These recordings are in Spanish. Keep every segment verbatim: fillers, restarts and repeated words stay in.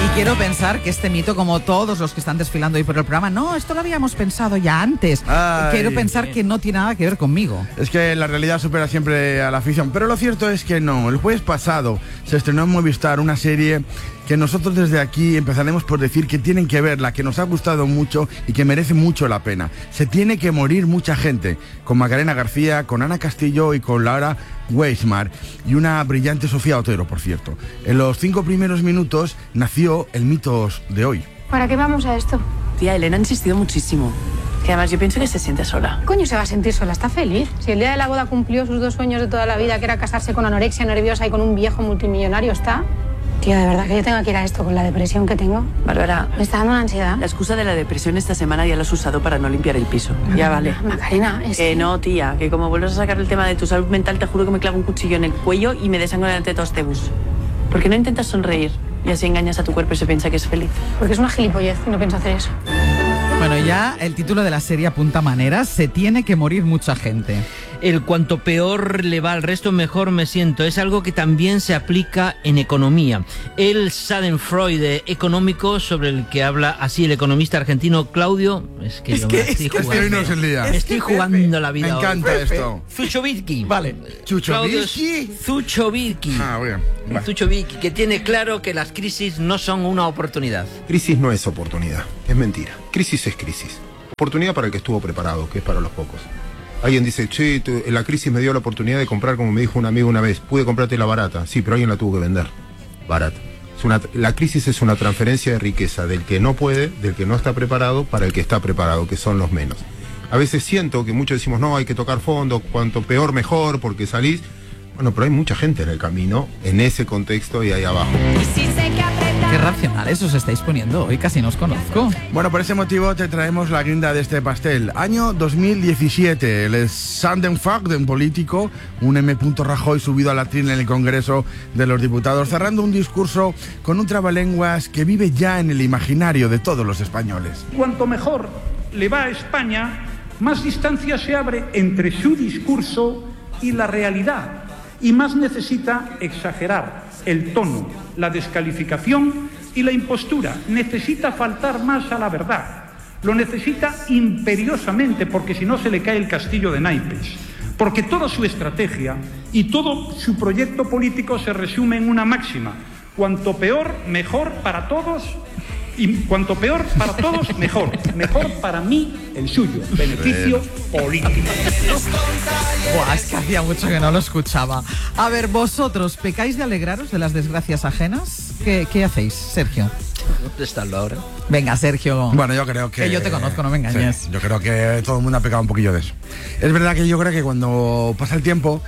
quiero pensar que este mito, como todos los que están desfilando hoy por el programa, no, esto lo habíamos pensado ya antes. Ay, quiero pensar que no tiene nada que ver conmigo. Es que la realidad supera siempre a la ficción, pero lo cierto es que no. El jueves pasado se estrenó en Movistar una serie que nosotros desde aquí empezaremos por decir que tienen que verla, que nos ha gustado mucho y que merece mucho la pena. Se tiene que morir mucha gente, con Macarena García, con Ana Castillo y con Laura Weismar, y una brillante Sofía Otero, por cierto. En los cinco primeros minutos nació el mito de hoy. ¿Para qué vamos a esto? Tía, Elena ha insistido muchísimo. Que además yo pienso que se siente sola. Coño, se va a sentir sola, está feliz. Si el día de la boda cumplió sus dos sueños de toda la vida, que era casarse con anorexia nerviosa y con un viejo multimillonario, está... Tía, de verdad que yo tengo que ir a esto con la depresión que tengo. Bárbara, me está dando una ansiedad. La excusa de la depresión esta semana ya la has usado para no limpiar el piso. No, ya vale. Macarena, es que... que no, tía, que como vuelvas a sacar el tema de tu salud mental, te juro que me clavo un cuchillo en el cuello y me desangro delante de todos este bus. ¿Por qué no intentas sonreír y así engañas a tu cuerpo y se piensa que es feliz? Porque es una gilipollez y no pienso hacer eso. Bueno, ya el título de la serie apunta maneras. Se tiene que morir mucha gente. El cuanto peor le va al resto, mejor me siento. Es algo que también se aplica en economía. El Schadenfreude económico, sobre el que habla así el economista argentino Claudio. Es que es yo que, me estoy es que jugando. No es el día. Me estoy jugando la vida. Me encanta hoy. esto. Zuchovitsky. Vale. ¿Zuchovitsky? Zuchovitsky. Ah, bien. Vale. Zuchovitsky, que tiene claro que las crisis no son una oportunidad. Crisis no es oportunidad, es mentira. Crisis es crisis. Oportunidad para el que estuvo preparado, que es para los pocos. Alguien dice, che, tú, la crisis me dio la oportunidad de comprar, como me dijo un amigo una vez, pude comprarte la barata. Sí, pero alguien la tuvo que vender. Barata. Es una, la crisis es una transferencia de riqueza del que no puede, del que no está preparado, para el que está preparado, que son los menos. A veces siento que muchos decimos, no, hay que tocar fondo, cuanto peor mejor, porque salís. Bueno, pero hay mucha gente en el camino, en ese contexto y ahí abajo. Qué racionales os estáis poniendo hoy, casi no os conozco. Bueno, por ese motivo te traemos la guinda de este pastel. Año dos mil diecisiete, el Schadenfreude político, un M. Rajoy subido a la trina en el Congreso de los Diputados, cerrando un discurso con un trabalenguas que vive ya en el imaginario de todos los españoles. Cuanto mejor le va a España, más distancia se abre entre su discurso y la realidad, y más necesita exagerar el tono, la descalificación y la impostura. Necesita faltar más a la verdad. Lo necesita imperiosamente, porque si no se le cae el castillo de naipes. Porque toda su estrategia y todo su proyecto político se resume en una máxima: cuanto peor, mejor para todos. Y cuanto peor para todos, mejor. Mejor para mí, el suyo. Beneficio político. Buah, es que hacía mucho que no lo escuchaba. A ver, vosotros, ¿pecáis de alegraros de las desgracias ajenas? ¿Qué, qué hacéis, Sergio? ¿Dónde está ahora? Venga, Sergio. Bueno, yo creo que... Que yo te conozco, no me engañes. Sí, yo creo que todo el mundo ha pecado un poquillo de eso. Es verdad que yo creo que cuando pasa el tiempo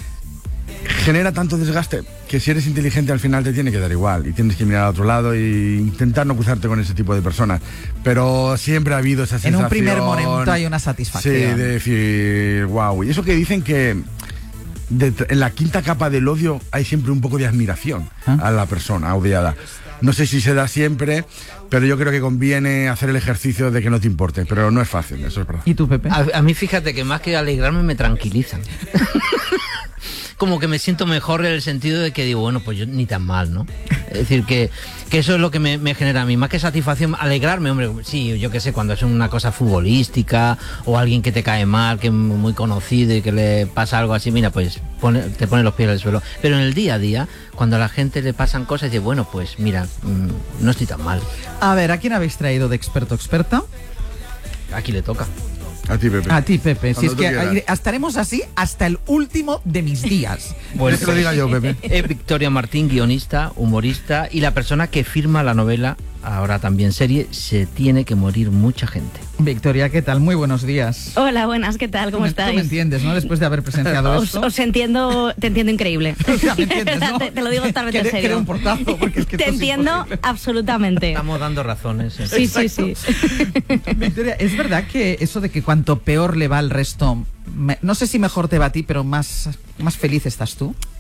genera tanto desgaste que si eres inteligente al final te tiene que dar igual y tienes que mirar al otro lado e intentar no cruzarte con ese tipo de personas, pero siempre ha habido esa sensación. En un primer momento hay una satisfacción. Sí, de decir, wow. Y eso que dicen que de, en la quinta capa del odio hay siempre un poco de admiración ¿Ah? a la persona odiada. No sé si se da siempre, pero yo creo que conviene hacer el ejercicio de que no te importe, pero no es fácil, eso es verdad. ¿Y tú, Pepe? A, a mí fíjate que más que alegrarme me tranquilizan. Como que me siento mejor en el sentido de que digo, bueno, pues yo ni tan mal, ¿no? Es decir, que, que eso es lo que me, me genera a mí, más que satisfacción, alegrarme, hombre, sí, yo qué sé, cuando es una cosa futbolística o alguien que te cae mal, que es muy conocido y que le pasa algo así, mira, pues pone, te pone los pies al suelo. Pero en el día a día, cuando a la gente le pasan cosas, dice, bueno, pues mira, mmm, no estoy tan mal. A ver, ¿a quién habéis traído de experto experta? Aquí le toca. A ti, Pepe. A ti, Pepe. Si es que quieras. estaremos así hasta el último de mis días. Bueno, que lo diga yo, Pepe. Es Victoria Martín, guionista, humorista y la persona que firma la novela, ahora también serie, Se tiene que morir mucha gente. Victoria, ¿qué tal? Muy buenos días. Hola, buenas, ¿qué tal? ¿Cómo tú estáis? Tú me entiendes, ¿no? Después de haber presenciado os, esto. Os entiendo, te entiendo increíble. O sea, ¿me entiendes, no? te, te lo digo totalmente en serio. Que un portazo, porque es que te entiendo imposible. absolutamente. Estamos dando razones. ¿eh? Sí, sí, sí. Victoria, ¿es verdad que eso de que cuanto peor le va al resto, me, no sé si mejor te va a ti, pero más, más feliz estás tú?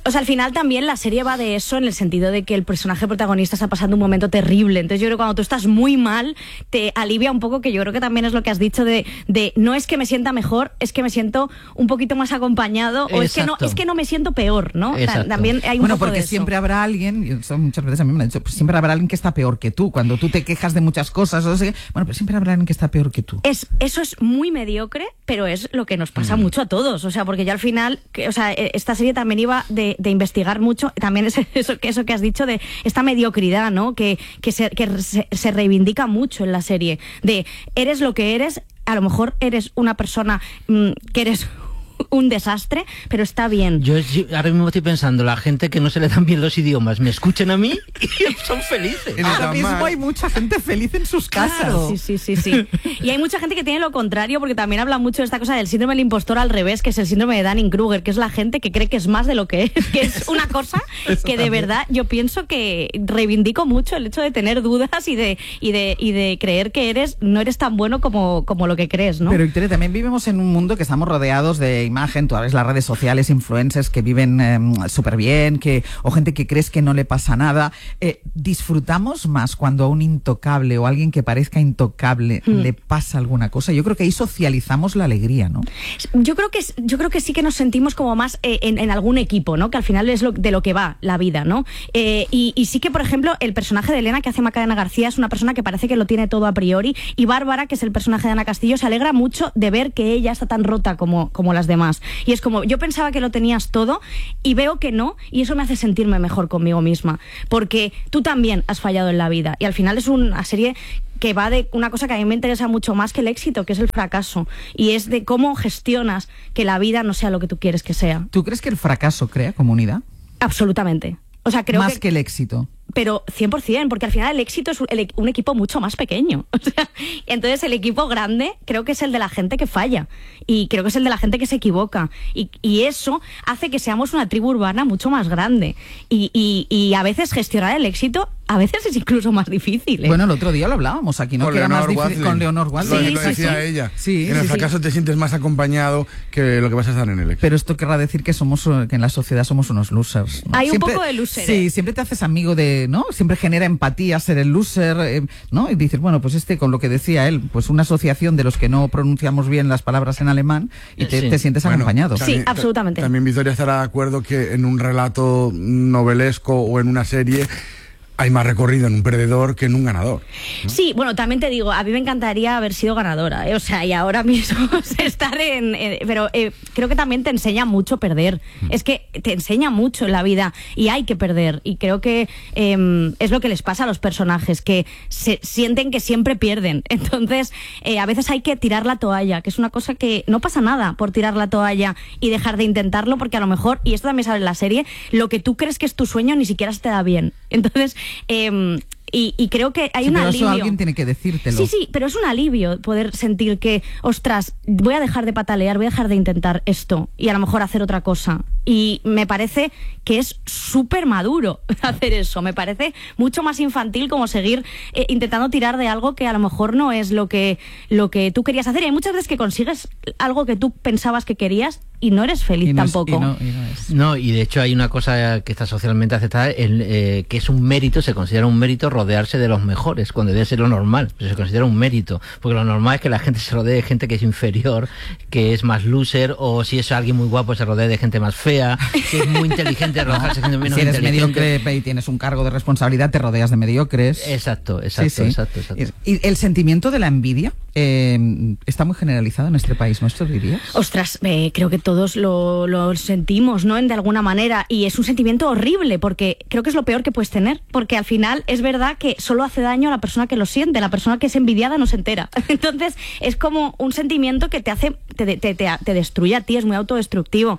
O sea, al final también la serie va de eso, en el sentido de que el personaje protagonista está pasando un momento terrible. Entonces yo creo que cuando tú estás muy mal, te alivia un poco, que yo creo que también es lo que has dicho de, de no es que me sienta mejor, es que me siento un poquito más acompañado, o es que no es que no me siento peor, ¿no? Exacto. También hay un bueno, poco porque de eso. siempre habrá alguien, y eso muchas veces a mí me han dicho, pues siempre habrá alguien que está peor que tú. Cuando tú te quejas de muchas cosas, o sea, bueno, pero siempre habrá alguien que está peor que tú. Es, eso es muy mediocre, pero es lo que nos pasa mm. mucho a todos. O sea, porque ya al final, que, o sea, esta serie también iba de, de investigar mucho. También es eso, eso que has dicho de esta mediocridad, ¿no? Que, que, se, que se, se reivindica mucho en la serie. De eres lo que eres, a lo mejor eres una persona mmm, que eres un desastre, pero está bien. Yo, yo ahora mismo estoy pensando, la gente que no se le dan bien los idiomas, ¿me escuchan a mí? Y son felices. Ahora mismo hay mucha gente feliz en sus casas. Claro. Sí, sí, sí, sí. Y hay mucha gente que tiene lo contrario, porque también habla mucho de esta cosa del síndrome del impostor al revés, que es el síndrome de Dunning-Kruger, que es la gente que cree que es más de lo que es, que es una cosa que de verdad yo pienso que reivindico mucho el hecho de tener dudas y de, y de, y de creer que eres no eres tan bueno como, como lo que crees, ¿no? Pero Victoria, también vivimos en un mundo que estamos rodeados de imagen, tú ves las redes sociales, influencers que viven eh, súper bien, que, o gente que crees que no le pasa nada. Eh, ¿Disfrutamos más cuando a un intocable o a alguien que parezca intocable mm. le pasa alguna cosa? Yo creo que ahí socializamos la alegría, ¿no? Yo creo que, yo creo que sí que nos sentimos como más eh, en, en algún equipo, ¿no? Que al final es lo, de lo que va la vida, ¿no? Eh, y, y sí que, por ejemplo, el personaje de Elena que hace Macarena García es una persona que parece que lo tiene todo a priori, y Bárbara, que es el personaje de Ana Castillo, se alegra mucho de ver que ella está tan rota como, como las demás. Y es como, yo pensaba que lo tenías todo y veo que no, y eso me hace sentirme mejor conmigo misma, porque tú también has fallado en la vida, y al final es una serie que va de una cosa que a mí me interesa mucho más que el éxito, que es el fracaso, y es de cómo gestionas que la vida no sea lo que tú quieres que sea. ¿Tú crees que el fracaso crea comunidad? Absolutamente. O sea, creo más que, que el éxito. Pero cien por ciento, porque al final el éxito es un, el, un equipo mucho más pequeño. O sea, entonces el equipo grande creo que es el de la gente que falla, y creo que es el de la gente que se equivoca, y, y eso hace que seamos una tribu urbana mucho más grande, y, y, y a veces gestionar el éxito a veces es incluso más difícil, ¿eh? Bueno, el otro día lo hablábamos aquí, ¿no? Con que era Leonor más difícil con Leonor Watling. Sí, lo, lo sí, decía sí. ella. Sí, en el sí, fracaso sí. te sientes más acompañado que lo que vas a estar en el éxito. Pero esto querrá decir que somos, que en la sociedad somos unos losers, ¿no? Hay siempre, un poco de loser. Sí, ¿eh? siempre te haces amigo de, ¿no? Siempre genera empatía ser el loser, eh, ¿no? Y dices, bueno, pues este, con lo que decía él, pues una asociación de los que no pronunciamos bien las palabras en alemán, y te, Sí. te sientes Bueno, acompañado. Sí, absolutamente. También Victoria estará de acuerdo que en un relato novelesco o en una serie hay más recorrido en un perdedor que en un ganador, ¿no? Sí, bueno, también te digo, a mí me encantaría haber sido ganadora, ¿eh? O sea, y ahora mismo estar en... en pero eh, creo que también te enseña mucho perder. Mm. Es que te enseña mucho en la vida y hay que perder. Y creo que eh, es lo que les pasa a los personajes, que se sienten que siempre pierden. Entonces, eh, a veces hay que tirar la toalla, que es una cosa que no pasa nada por tirar la toalla y dejar de intentarlo, porque a lo mejor, y esto también sale en la serie, lo que tú crees que es tu sueño ni siquiera se te da bien. Entonces... Eh, y, y creo que hay sí, un pero alivio. Eso alguien tiene que decírtelo. Sí, sí, pero es un alivio poder sentir que, ostras, voy a dejar de patalear, voy a dejar de intentar esto y a lo mejor hacer otra cosa. Y me parece que es súper maduro hacer eso. Me parece mucho más infantil como seguir eh, intentando tirar de algo que a lo mejor no es lo que, lo que tú querías hacer. Y hay muchas veces que consigues algo que tú pensabas que querías y no eres feliz y no tampoco. Es, y no, y no, es. No, y de hecho hay una cosa que está socialmente aceptada, el, eh, que es un mérito, se considera un mérito rodearse de los mejores, cuando debe ser lo normal, pero se considera un mérito, porque lo normal es que la gente se rodee de gente que es inferior, que es más loser, o si es alguien muy guapo se rodee de gente más fea, si es muy inteligente rodearse de gente menos si eres inteligente. mediocre y tienes un cargo de responsabilidad, te rodeas de mediocres. Exacto, exacto, sí, sí. exacto, exacto. Y el sentimiento de la envidia eh, está muy generalizado en este país, ¿no? ¿Esto dirías? Ostras, eh, creo que todos lo, lo sentimos, ¿no? De alguna manera, y es un sentimiento horrible, porque creo que es lo peor que puedes tener, porque al final es verdad que solo hace daño a la persona que lo siente, la persona que es envidiada no se entera. Entonces es como un sentimiento que te hace, te, te, te, te destruye a ti, es muy autodestructivo,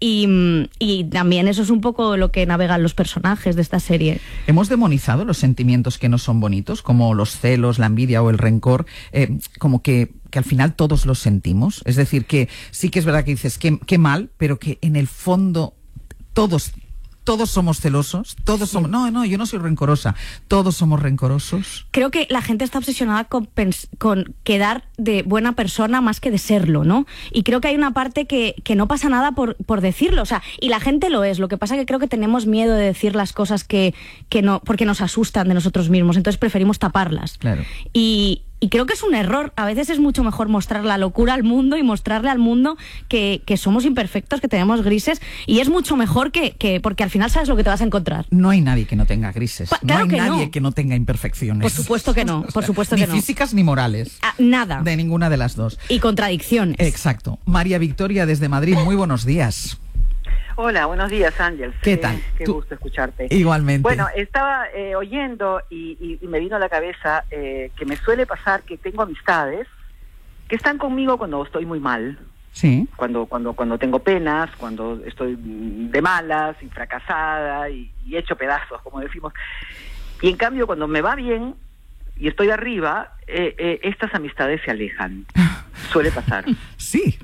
y, y también eso es un poco lo que navegan los personajes de esta serie. Hemos demonizado los sentimientos que no son bonitos, como los celos, la envidia o el rencor, eh, como que que al final todos los sentimos. Es decir, que sí que es verdad que dices qué, qué mal, pero que en el fondo todos todos somos celosos, todos somos... No, no, yo no soy rencorosa. Todos somos rencorosos. Creo que la gente está obsesionada con, pens- con quedar de buena persona más que de serlo, ¿no? Y creo que hay una parte que, que no pasa nada por, por decirlo, o sea, y la gente lo es. Lo que pasa es que creo que tenemos miedo de decir las cosas que, que no, porque nos asustan de nosotros mismos, entonces preferimos taparlas. Claro. Y... Y creo que es un error. A veces es mucho mejor mostrar la locura al mundo y mostrarle al mundo que, que somos imperfectos, que tenemos grises. Y es mucho mejor que, que... Porque al final sabes lo que te vas a encontrar. No hay nadie que no tenga grises. Pa- claro no hay que nadie no. que no tenga imperfecciones. Por supuesto que no, por supuesto ni que no. Ni físicas ni morales. Ah, nada. De ninguna de las dos. Y contradicciones. Exacto. María Victoria desde Madrid, muy buenos días. Hola, buenos días, Ángel. ¿Qué tal? Qué Tú- gusto escucharte. Igualmente. Bueno, estaba eh, oyendo y, y- y me vino a la cabeza eh, que me suele pasar que tengo amistades que están conmigo cuando estoy muy mal, Sí. cuando cuando cuando tengo penas, cuando estoy mm, de malas y fracasada y, y hecho pedazos, como decimos. Y en cambio, cuando me va bien y estoy arriba, eh, eh, estas amistades se alejan. Suele pasar. Sí.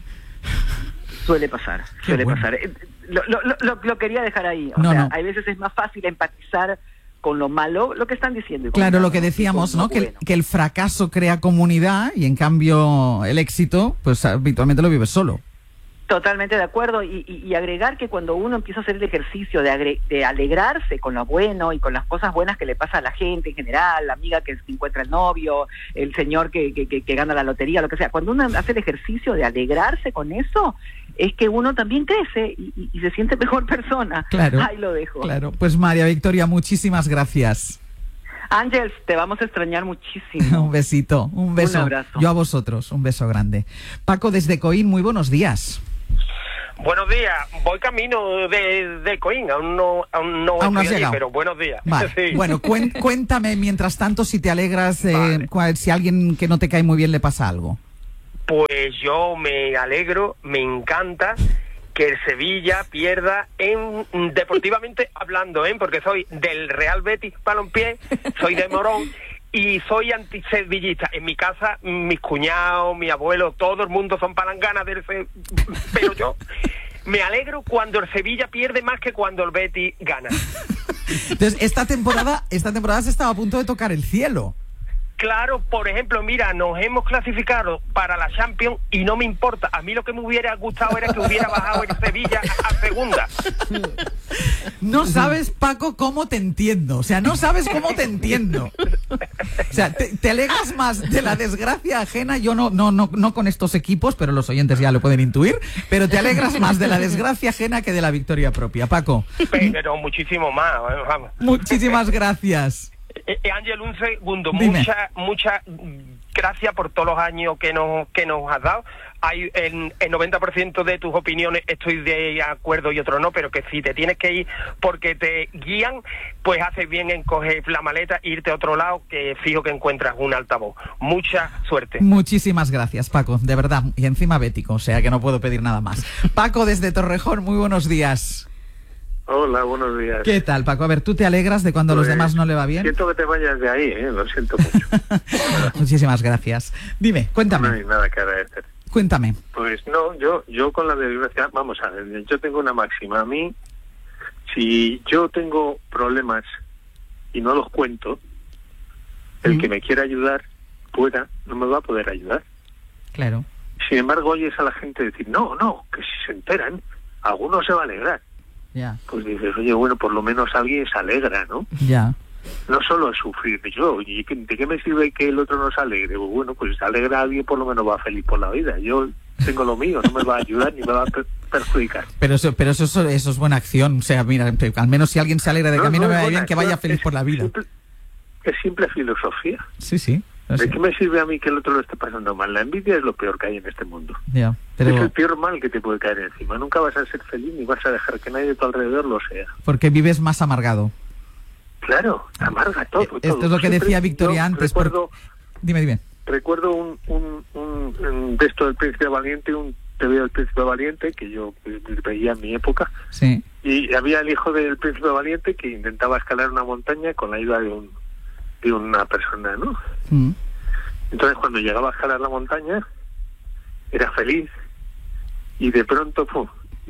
Suele pasar, Qué suele bueno. pasar. Eh, Lo, lo, lo, lo quería dejar ahí. O No, sea, no. hay veces es más fácil empatizar con lo malo, lo que están diciendo. y Claro, con lo que con decíamos, lo ¿no? Que el, bueno. que el fracaso crea comunidad y en cambio el éxito, pues habitualmente lo vives solo. Totalmente de acuerdo. Y, y, y agregar que cuando uno empieza a hacer el ejercicio de, agre- de alegrarse con lo bueno y con las cosas buenas que le pasa a la gente en general, la amiga que encuentra el novio, el señor que, que, que, que gana la lotería, lo que sea, cuando uno hace el ejercicio de alegrarse con eso, es que uno también crece y, y, y se siente mejor persona. Claro. Ahí lo dejo. Claro. Pues María Victoria, muchísimas gracias. Ángel, te vamos a extrañar muchísimo. Un besito, un beso. Un abrazo. Yo a vosotros, un beso grande. Paco desde Coín, muy buenos días. Buenos días, voy camino de, de Coín, aún no, aún no Aún no has estoy allí, llegado. pero buenos días. Vale. Sí. Bueno, cuen- cuéntame mientras tanto si te alegras, eh, Vale. cual- si a alguien que no te cae muy bien le pasa algo. Pues yo me alegro, me encanta que el Sevilla pierda en deportivamente hablando, ¿eh? Porque soy del Real Betis Balompié, soy de Morón y soy antisevillista. En mi casa, mis cuñados, mi abuelo, todo el mundo son palanganas del Se- pero yo me alegro cuando el Sevilla pierde más que cuando el Betis gana. Entonces, esta temporada, esta temporada se estaba a punto de tocar el cielo. Claro, por ejemplo, mira, nos hemos clasificado para la Champions y no me importa. A mí lo que me hubiera gustado era que hubiera bajado el Sevilla a, a segunda. No sabes, Paco, cómo te entiendo. O sea, no sabes cómo te entiendo. O sea, te, te alegras más de la desgracia ajena. Yo no, no, no, no con estos equipos, pero los oyentes ya lo pueden intuir. Pero te alegras más de la desgracia ajena que de la victoria propia. Paco, Pero muchísimo más, vamos. muchísimas gracias. Eh, eh, Ángel, un segundo. Dime. Mucha, mucha mm, gracias por todos los años que nos que nos has dado. Hay en el noventa por ciento de tus opiniones estoy de acuerdo y otro no, pero que si te tienes que ir porque te guían, pues haces bien en coger la maleta e irte a otro lado, que fijo que encuentras un altavoz. Mucha suerte. Muchísimas gracias, Paco, de verdad. Y encima bético, o sea que no puedo pedir nada más. Paco desde Torrejón, muy buenos días. Hola, buenos días. ¿Qué tal, Paco? A ver, ¿tú te alegras de cuando a los Pues, demás no le va bien? Siento que te vayas de ahí, ¿eh? Lo siento mucho. Muchísimas gracias. Dime, No cuéntame, hay nada que agradecer. cuéntame. Pues no, yo yo con la desgracia, vamos a ver, yo tengo una máxima. A mí, si yo tengo problemas y no los cuento, el Mm. que me quiera ayudar, pueda, no me va a poder ayudar. Claro. Sin embargo, oyes a la gente decir, no, no, que si se enteran, alguno se va a alegrar. Ya, Pues dices, oye, bueno, por lo menos alguien se alegra, ¿no? ya. No solo es sufrir yo, ¿y qué- de qué me sirve que el otro no se alegre? Pues bueno, pues se alegra a alguien, por lo menos va feliz por la vida. Yo tengo lo mío, no me va a ayudar ni me va a per- perjudicar. Pero eso, pero eso, eso, eso es buena acción. O sea, mira, al menos si alguien se alegra de que a mí no me es vaya buena bien, que vaya acción, feliz es por la vida. simple- es simple filosofía. Sí, sí. no sé. ¿De qué me sirve a mí que el otro lo esté pasando mal? La envidia es lo peor que hay en este mundo. Ya, Es pero el peor mal que te puede caer encima. Nunca vas a ser feliz ni vas a dejar que nadie de tu alrededor lo sea. porque vives más amargado. Claro, amarga todo. Esto todo. es lo que Siempre- decía Victoria yo antes. por- Recuerdo, Dime, dime. recuerdo un, un, un, un de esto del Príncipe Valiente, un T V del Príncipe Valiente, que yo eh, veía en mi época, Sí. y había el hijo del Príncipe Valiente que intentaba escalar una montaña con la ayuda de un de una persona, ¿no? Mm. Entonces cuando llegaba a escalar la montaña era feliz y de pronto pum,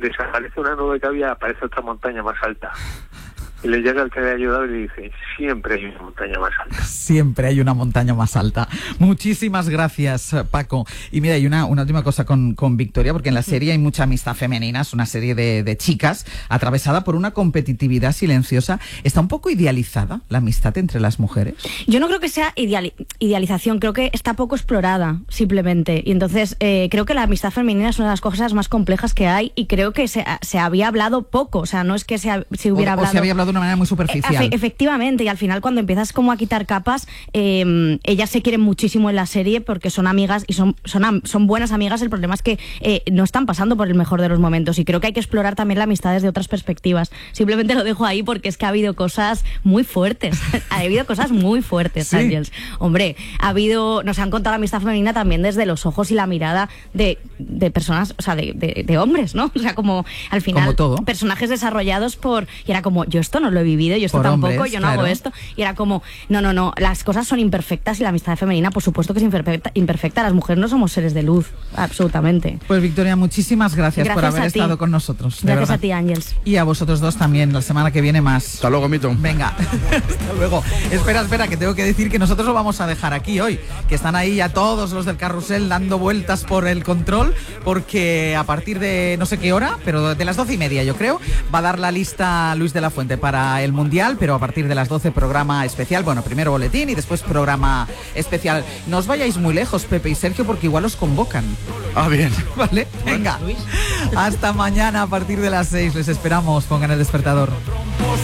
desaparece una nube que había, aparece otra montaña más alta. Y le llega el que le ha ayudado y le dice, siempre hay una montaña más alta. Siempre hay una montaña más alta. Muchísimas gracias, Paco. Y mira, hay una, una última cosa con, con Victoria, porque en la serie hay mucha amistad femenina, es una serie de, de chicas, atravesada por una competitividad silenciosa. ¿Está un poco idealizada la amistad entre las mujeres? Yo no creo que sea ideali- idealización, creo que está poco explorada, simplemente. Y entonces eh, creo que la amistad femenina es una de las cosas más complejas que hay y creo que se, se había hablado poco, o sea, no es que se, se hubiera o, hablado... O se había hablado de una manera muy superficial. Efe- efectivamente, y al final cuando empiezas como a quitar capas, eh, ellas se quieren muchísimo en la serie porque son amigas y son, son, am- son buenas amigas. El problema es que eh, no están pasando por el mejor de los momentos y creo que hay que explorar también la amistad desde otras perspectivas. Simplemente lo dejo ahí porque es que ha habido cosas muy fuertes. ha habido cosas muy fuertes, ¿Sí? Ángels. Hombre, ha habido, nos han contado la amistad femenina también desde los ojos y la mirada de, de personas, o sea, de, de, de hombres, ¿no? O sea, como al final Como todo. personajes desarrollados por... Y era como, yo esto no lo he vivido, yo esto Por tampoco, hombres, yo no claro. hago esto. Y era como, no, no, no, las cosas son imperfectas y la amistad femenina, por supuesto que es imperfecta. imperfecta. Las mujeres no somos seres de luz, absolutamente. Pues Victoria, muchísimas gracias, Gracias por haber a ti. estado con nosotros. de Gracias verdad. a ti, Ángels. Y a vosotros dos también, la semana que viene más. Hasta luego, Mito. Venga, hasta luego. Espera, espera, que tengo que decir que nosotros lo vamos a dejar aquí hoy, que están ahí ya todos los del carrusel dando vueltas por el control, porque a partir de no sé qué hora, pero de las doce y media yo creo, va a dar la lista Luis de la Fuente para el Mundial, pero a partir de las doce programa especial, bueno, primero boletín y después programa especial. No os vayáis muy lejos, Pepe y Sergio, porque igual os convocan. Ah, bien. Vale, venga. Hasta mañana a partir de las seis, les esperamos, pongan el despertador.